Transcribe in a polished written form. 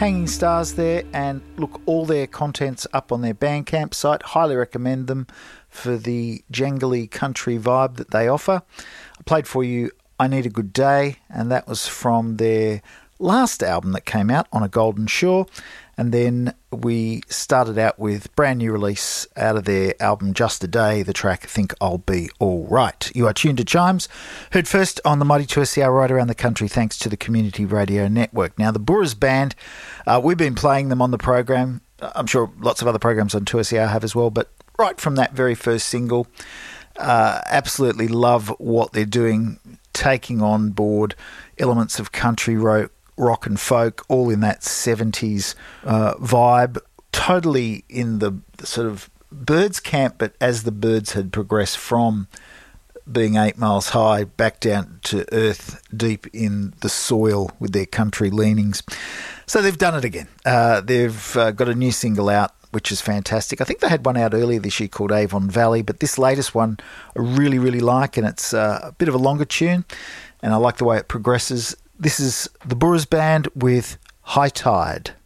Hanging Stars there, and look, all their content's up on their Bandcamp site. Highly recommend them for the jangly country vibe that they offer. I played for you I Need a Good Day, and that was from their last album that came out, On a Golden Shore. And then we started out with brand new release out of their album Just a Day, the track Think I'll Be All Right. You are tuned to Chimes, heard first on the Mighty 2SER right around the country thanks to the Community Radio Network. Now, the Boorers Band, we've been playing them on the program. I'm sure lots of other programs on 2SER have as well, but right from that very first single, absolutely love what they're doing, taking on board elements of country rock and folk, all in that 70s vibe, totally in the sort of Byrds camp, but as the Byrds had progressed from being 8 Miles High back down to earth deep in the soil with their country leanings. So they've done it again. They've got a new single out, which is fantastic. I think they had one out earlier this year called Avon Valley, but this latest one I really, really like, and it's a bit of a longer tune, and I like the way it progresses. This is the Boorers Band with High Tide.